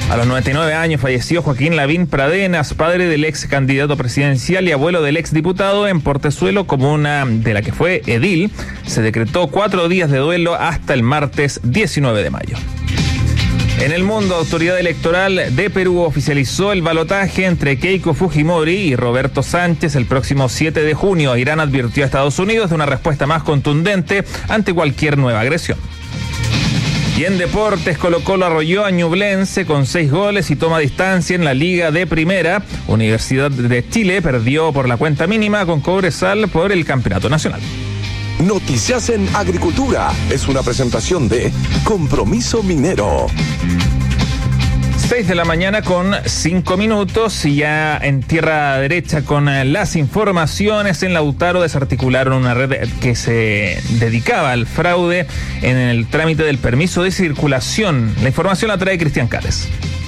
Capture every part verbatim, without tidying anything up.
A los noventa y nueve años falleció Joaquín Lavín Pradenas, padre del ex candidato presidencial y abuelo del ex diputado. En Portezuelo, comuna de la que fue edil, se decretó cuatro días de duelo hasta el martes diecinueve de mayo. En el mundo, Autoridad Electoral de Perú oficializó el balotaje entre Keiko Fujimori y Roberto Sánchez el próximo siete de junio. Irán advirtió a Estados Unidos de una respuesta más contundente ante cualquier nueva agresión. Y en deportes, Colo-Colo arrolló a Ñublense con seis goles y toma distancia en la Liga de Primera. Universidad de Chile perdió por la cuenta mínima con Cobresal por el Campeonato Nacional. Noticias en Agricultura es una presentación de Compromiso Minero. seis de la mañana con cinco minutos y ya en tierra derecha con las informaciones. En Lautaro desarticularon una red que se dedicaba al fraude en el trámite del permiso de circulación. La información la trae Cristian Cales.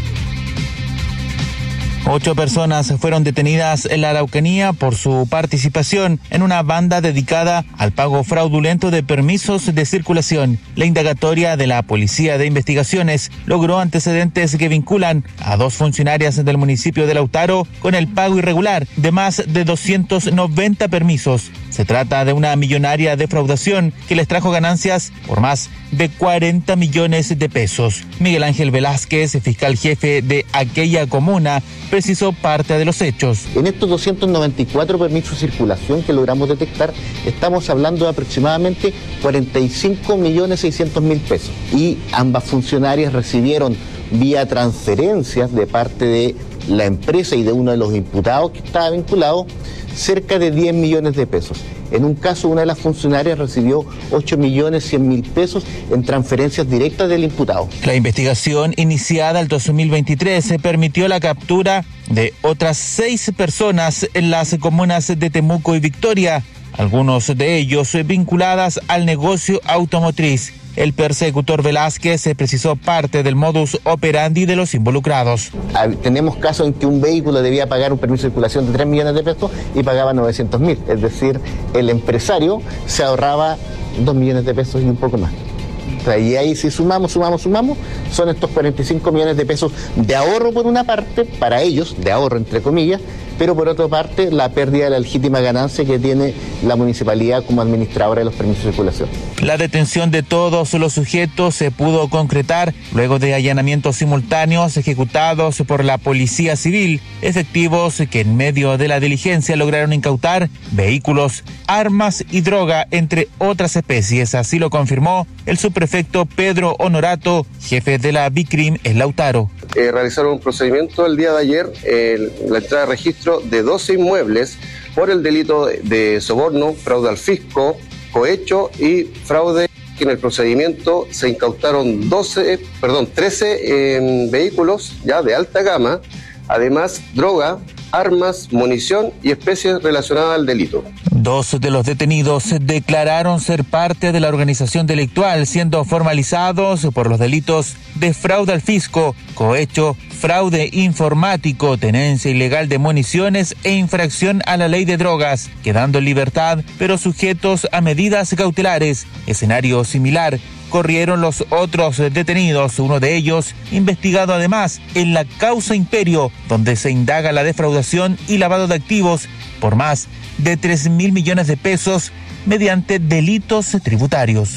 Ocho personas fueron detenidas en la Araucanía por su participación en una banda dedicada al pago fraudulento de permisos de circulación. La indagatoria de la Policía de Investigaciones logró antecedentes que vinculan a dos funcionarias del municipio de Lautaro con el pago irregular de más de doscientos noventa permisos. Se trata de una millonaria defraudación que les trajo ganancias por más de cuarenta millones de pesos. Miguel Ángel Velázquez, fiscal jefe de aquella comuna, precisó parte de los hechos. En estos doscientos noventa y cuatro permisos de circulación que logramos detectar, estamos hablando de aproximadamente cuarenta y cinco millones seiscientos mil pesos. Y ambas funcionarias recibieron vía transferencias de parte de la empresa y de uno de los imputados que estaba vinculado cerca de diez millones de pesos. En un caso, una de las funcionarias recibió ocho millones cien mil pesos en transferencias directas del imputado. La investigación iniciada el dos mil veintitrés se permitió la captura de otras seis personas en las comunas de Temuco y Victoria, algunos de ellos vinculadas al negocio automotriz. El persecutor Velázquez se precisó parte del modus operandi de los involucrados. Tenemos casos en que un vehículo debía pagar un permiso de circulación de tres millones de pesos y pagaba novecientos mil. Es decir, el empresario se ahorraba dos millones de pesos y un poco más. O sea, y ahí si sumamos, sumamos, sumamos, son estos cuarenta y cinco millones de pesos de ahorro por una parte, para ellos, de ahorro entre comillas, pero por otra parte la pérdida de la legítima ganancia que tiene la municipalidad como administradora de los permisos de circulación. La detención de todos los sujetos se pudo concretar luego de allanamientos simultáneos ejecutados por la Policía Civil, efectivos que en medio de la diligencia lograron incautar vehículos, armas y droga, entre otras especies. Así lo confirmó el subprefecto Pedro Honorato, jefe de la BICRIM en Lautaro. Eh, realizaron un procedimiento el día de ayer, eh, la entrada de registro de doce inmuebles por el delito de, de soborno, fraude al fisco, cohecho y fraude. En el procedimiento se incautaron doce, perdón, trece eh, vehículos ya de alta gama, además droga, armas, munición y especies relacionadas al delito. Dos de los detenidos declararon ser parte de la organización delictual, siendo formalizados por los delitos de fraude al fisco, cohecho, fraude informático, tenencia ilegal de municiones e infracción a la ley de drogas, quedando en libertad, pero sujetos a medidas cautelares. Escenario similar corrieron los otros detenidos, uno de ellos investigado además en la causa Imperio, donde se indaga la defraudación y lavado de activos por más de tres mil millones de pesos mediante delitos tributarios.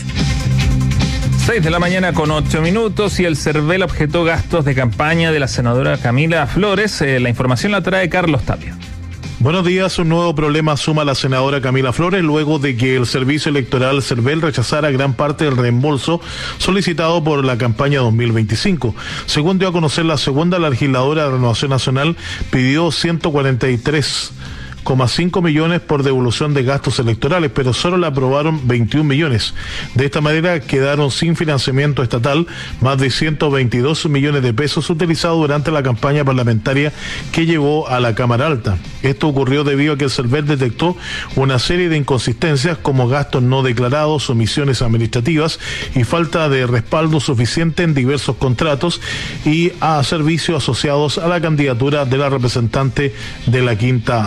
seis de la mañana con ocho minutos y el CERVEL objetó gastos de campaña de la senadora Camila Flores. Eh, la información la trae Carlos Tapia. Buenos días. Un nuevo problema suma la senadora Camila Flores luego de que el Servicio Electoral CERVEL rechazara gran parte del reembolso solicitado por la campaña dos mil veinticinco. Según dio a conocer la segunda legisladora de Renovación Nacional, pidió ciento cuarenta y tres coma cinco millones por devolución de gastos electorales, pero solo le aprobaron veintiún millones. De esta manera quedaron sin financiamiento estatal más de ciento veintidós millones de pesos utilizados durante la campaña parlamentaria que llevó a la Cámara Alta. Esto ocurrió debido a que el CERVEL detectó una serie de inconsistencias como gastos no declarados, omisiones administrativas y falta de respaldo suficiente en diversos contratos y a servicios asociados a la candidatura de la representante de la Quinta Región.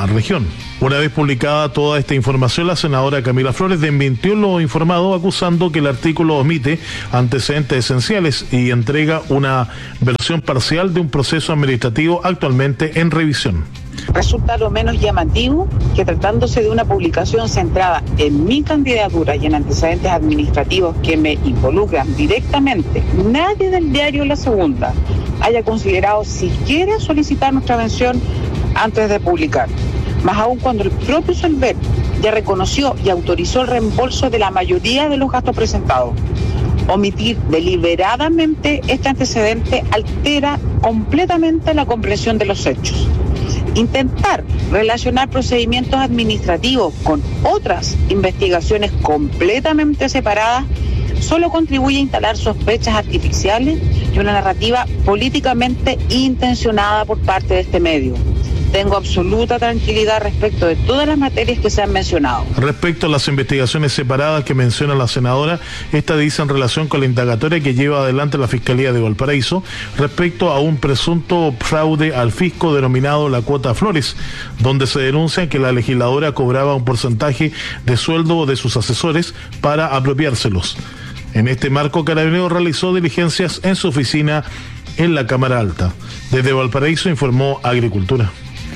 Una vez publicada toda esta información, la senadora Camila Flores desmintió lo informado, acusando que el artículo omite antecedentes esenciales y entrega una versión parcial de un proceso administrativo actualmente en revisión. Resulta lo menos llamativo que, tratándose de una publicación centrada en mi candidatura y en antecedentes administrativos que me involucran directamente, nadie del diario La Segunda haya considerado siquiera solicitar nuestra mención antes de publicar. Más aún cuando el propio Solver ya reconoció y autorizó el reembolso de la mayoría de los gastos presentados. Omitir deliberadamente este antecedente altera completamente la comprensión de los hechos. Intentar relacionar procedimientos administrativos con otras investigaciones completamente separadas solo contribuye a instalar sospechas artificiales y una narrativa políticamente intencionada por parte de este medio. Tengo absoluta tranquilidad respecto de todas las materias que se han mencionado. Respecto a las investigaciones separadas que menciona la senadora, esta dice en relación con la indagatoria que lleva adelante la Fiscalía de Valparaíso respecto a un presunto fraude al fisco denominado la cuota Flores, donde se denuncia que la legisladora cobraba un porcentaje de sueldo de sus asesores para apropiárselos. En este marco, Carabineros realizó diligencias en su oficina en la Cámara Alta. Desde Valparaíso informó Agricultura.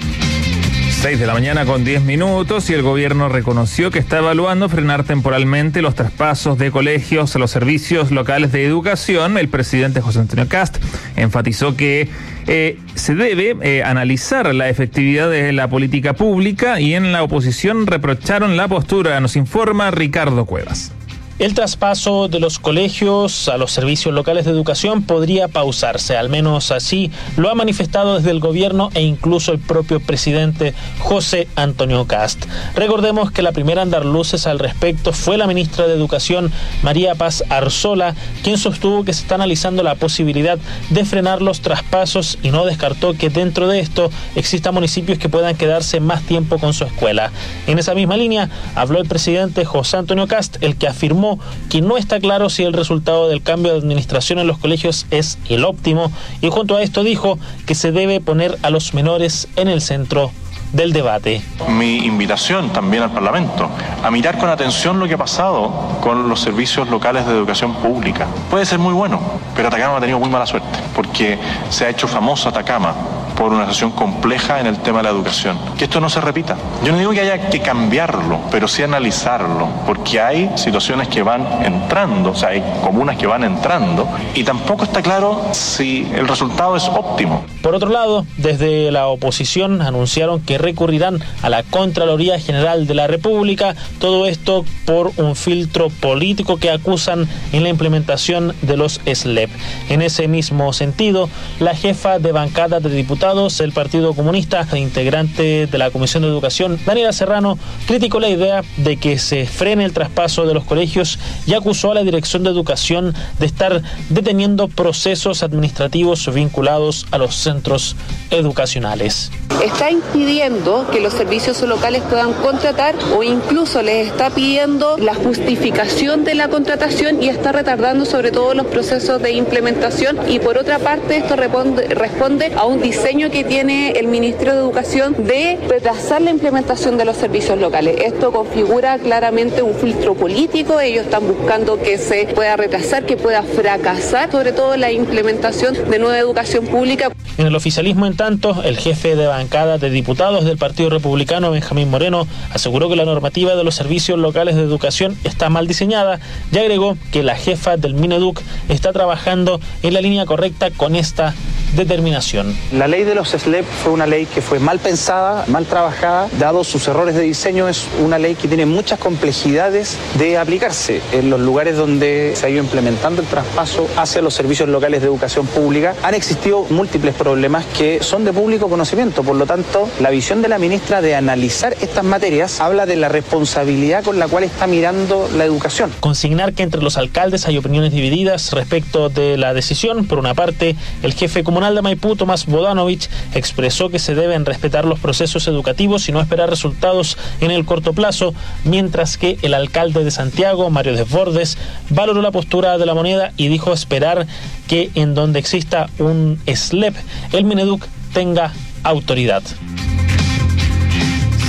seis de la mañana con diez minutos y el gobierno reconoció que está evaluando frenar temporalmente los traspasos de colegios a los servicios locales de educación. El presidente José Antonio Kast enfatizó que eh, se debe eh, analizar la efectividad de la política pública y en la oposición reprocharon la postura. Nos informa Ricardo Cuevas. El traspaso de los colegios a los servicios locales de educación podría pausarse, al menos así lo ha manifestado desde el gobierno e incluso el propio presidente José Antonio Kast. Recordemos que la primera en dar luces al respecto fue la ministra de Educación, María Paz Arzola, quien sostuvo que se está analizando la posibilidad de frenar los traspasos y no descartó que dentro de esto existan municipios que puedan quedarse más tiempo con su escuela. En esa misma línea habló el presidente José Antonio Kast, el que afirmó que no está claro si el resultado del cambio de administración en los colegios es el óptimo, y junto a esto dijo que se debe poner a los menores en el centro del debate. Mi invitación también al Parlamento a mirar con atención lo que ha pasado con los servicios locales de educación pública. Puede ser muy bueno, pero Atacama ha tenido muy mala suerte, porque se ha hecho famoso Atacama por una situación compleja en el tema de la educación. Que esto no se repita. Yo no digo que haya que cambiarlo, pero sí analizarlo, porque hay situaciones que van entrando, o sea, hay comunas que van entrando, y tampoco está claro si el resultado es óptimo. Por otro lado, desde la oposición anunciaron que recurrirán a la Contraloría General de la República, todo esto por un filtro político que acusan en la implementación de los S L E P. En ese mismo sentido, la jefa de bancada de diputados del Partido Comunista, integrante de la Comisión de Educación, Daniela Serrano, criticó la idea de que se frene el traspaso de los colegios y acusó a la Dirección de Educación de estar deteniendo procesos administrativos vinculados a los centros educacionales. Está impidiendo que los servicios locales puedan contratar o incluso les está pidiendo la justificación de la contratación y está retardando sobre todo los procesos de implementación, y por otra parte esto responde, responde a un diseño que tiene el Ministerio de Educación de retrasar la implementación de los servicios locales. Esto configura claramente un filtro político. Ellos están buscando que se pueda retrasar, que pueda fracasar sobre todo la implementación de nueva educación pública. En el oficialismo, en tanto, el jefe de bancada de diputados del Partido Republicano, Benjamín Moreno, aseguró que la normativa de los servicios locales de educación está mal diseñada y agregó que la jefa del Mineduc está trabajando en la línea correcta con esta determinación. La ley de los S L E P fue una ley que fue mal pensada, mal trabajada, dado sus errores de diseño. Es una ley que tiene muchas complejidades de aplicarse. En los lugares donde se ha ido implementando el traspaso hacia los servicios locales de educación pública han existido múltiples problemas que son de público conocimiento. Por lo tanto, la visión de la ministra de analizar estas materias habla de la responsabilidad con la cual está mirando la educación. Consignar que entre los alcaldes hay opiniones divididas respecto de la decisión. Por una parte, el jefe comunal de Maipú, Tomás Bodanovich, expresó que se deben respetar los procesos educativos y no esperar resultados en el corto plazo, mientras que el alcalde de Santiago, Mario Desbordes, valoró la postura de la moneda y dijo esperar que en donde exista un S L E P, el Mineduc tenga autoridad.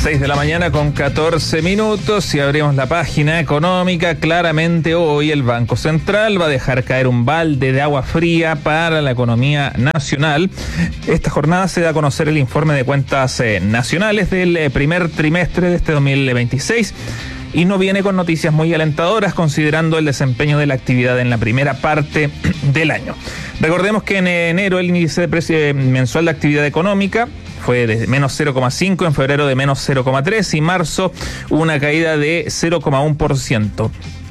seis de la mañana con catorce minutos y abrimos la página económica. Claramente hoy el Banco Central va a dejar caer un balde de agua fría para la economía nacional. Esta jornada se da a conocer el informe de cuentas eh, nacionales del eh, primer trimestre de este dos mil veintiséis. Y no viene con noticias muy alentadoras considerando el desempeño de la actividad en la primera parte del año. Recordemos que en enero el índice de precio mensual de actividad económica fue de menos cero coma cinco, en febrero de menos cero coma tres y marzo una caída de cero coma uno por ciento.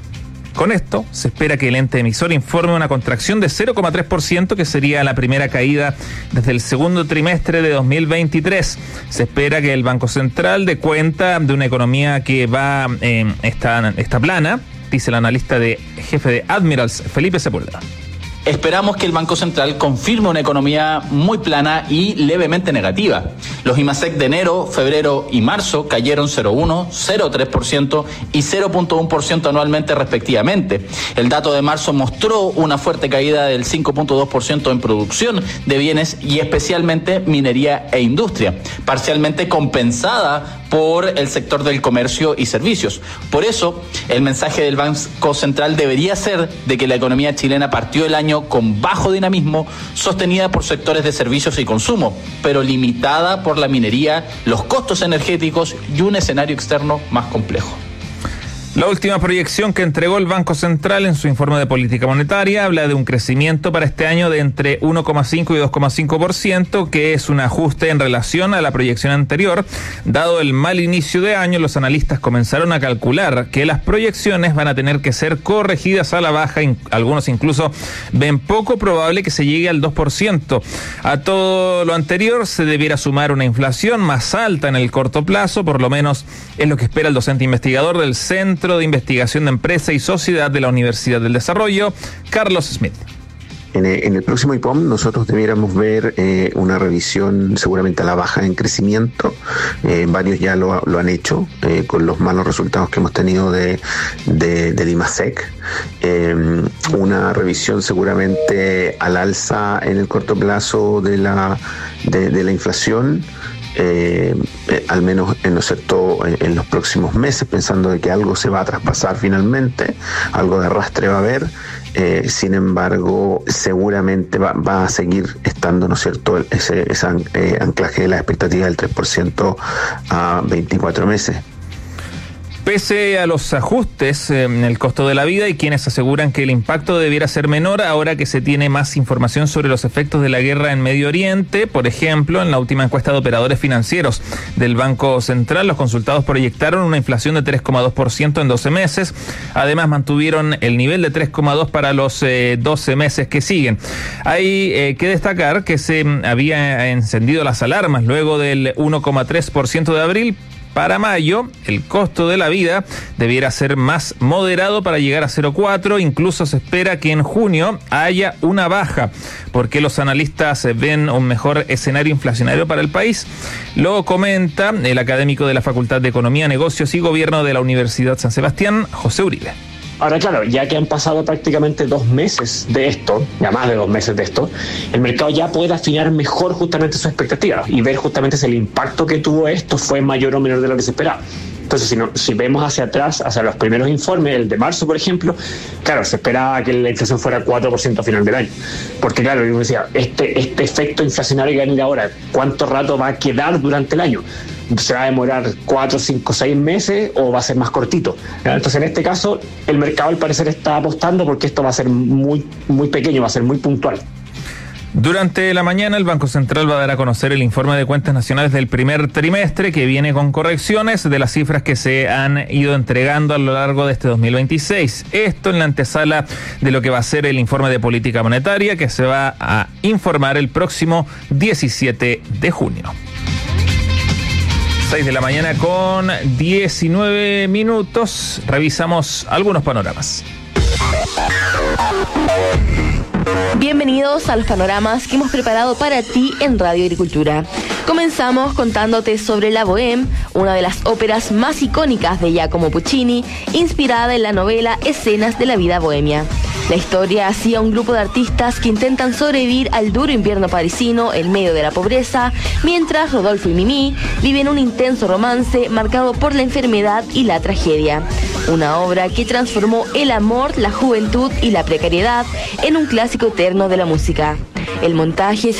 Con esto, se espera que el ente emisor informe una contracción de cero coma tres por ciento, que sería la primera caída desde el segundo trimestre de dos mil veintitrés. Se espera que el Banco Central dé cuenta de una economía que va eh, está, está plana, dice el analista de jefe de Admirals, Felipe Sepúlveda. Esperamos que el Banco Central confirme una economía muy plana y levemente negativa. Los IMASEC de enero, febrero y marzo cayeron cero coma uno, cero coma tres por ciento y cero coma uno por ciento anualmente respectivamente. El dato de marzo mostró una fuerte caída del cinco coma dos por ciento en producción de bienes y especialmente minería e industria, parcialmente compensada por el sector del comercio y servicios. Por eso, el mensaje del Banco Central debería ser de que la economía chilena partió el año con bajo dinamismo, sostenida por sectores de servicios y consumo, pero limitada por la minería, los costos energéticos y un escenario externo más complejo. La última proyección que entregó el Banco Central en su informe de política monetaria habla de un crecimiento para este año de entre uno coma cinco y dos coma cinco por ciento, que es un ajuste en relación a la proyección anterior. Dado el mal inicio de año, los analistas comenzaron a calcular que las proyecciones van a tener que ser corregidas a la baja. Algunos incluso ven poco probable que se llegue al dos por ciento. A todo lo anterior se debiera sumar una inflación más alta en el corto plazo, por lo menos es lo que espera el docente investigador del Centro de Investigación de Empresa y Sociedad de la Universidad del Desarrollo, Carlos Smith. En el, en el próximo I P O M nosotros debiéramos ver eh, una revisión seguramente a la baja en crecimiento. Eh, varios ya lo, lo han hecho eh, con los malos resultados que hemos tenido de, de, del IMASEC. Eh, una revisión seguramente al alza en el corto plazo de la, de, de la inflación. Eh, eh, al menos en, ¿no es cierto?, en, en los próximos meses, pensando de que algo se va a traspasar finalmente, algo de arrastre va a haber. Eh, sin embargo, seguramente va, va a seguir estando, ¿no es cierto?, ese, ese eh, anclaje de la expectativa del tres por ciento a veinticuatro meses. Pese a los ajustes en el costo de la vida, y quienes aseguran que el impacto debiera ser menor ahora que se tiene más información sobre los efectos de la guerra en Medio Oriente. Por ejemplo, en la última encuesta de operadores financieros del Banco Central, los consultados proyectaron una inflación de tres coma dos por ciento en doce meses. Además, mantuvieron el nivel de tres coma dos para los eh, doce meses que siguen. Hay eh, que destacar que se había encendido las alarmas luego del uno coma tres por ciento de abril. Para mayo, el costo de la vida debiera ser más moderado para llegar a cero coma cuatro. Incluso se espera que en junio haya una baja, porque los analistas ven un mejor escenario inflacionario para el país. Lo comenta el académico de la Facultad de Economía, Negocios y Gobierno de la Universidad San Sebastián, José Uribe. Ahora, claro, ya que han pasado prácticamente dos meses de esto, ya más de dos meses de esto, el mercado ya puede afinar mejor justamente sus expectativas y ver justamente si el impacto que tuvo esto fue mayor o menor de lo que se esperaba. Entonces, si, no, si vemos hacia atrás, hacia los primeros informes, el de marzo, por ejemplo, claro, se esperaba que la inflación fuera cuatro por ciento a final del año. Porque, claro, uno decía, este, este efecto inflacionario que va a venir ahora, ¿cuánto rato va a quedar durante el año? ¿Se va a demorar cuatro, cinco, seis meses o va a ser más cortito? Entonces, en este caso, el mercado al parecer está apostando porque esto va a ser muy, muy pequeño, va a ser muy puntual. Durante la mañana, el Banco Central va a dar a conocer el informe de cuentas nacionales del primer trimestre, que viene con correcciones de las cifras que se han ido entregando a lo largo de este dos mil veintiséis. Esto en la antesala de lo que va a ser el informe de política monetaria, que se va a informar el próximo diecisiete de junio. seis de la mañana con diecinueve minutos. Revisamos algunos panoramas. Bienvenidos a los panoramas que hemos preparado para ti en Radio Agricultura. Comenzamos contándote sobre La Bohème, una de las óperas más icónicas de Giacomo Puccini, inspirada en la novela Escenas de la vida bohemia. La historia hacía un grupo de artistas que intentan sobrevivir al duro invierno parisino en medio de la pobreza, mientras Rodolfo y Mimi viven un intenso romance marcado por la enfermedad y la tragedia. Una obra que transformó el amor, la juventud y la precariedad en un clásico eterno de la música. El montaje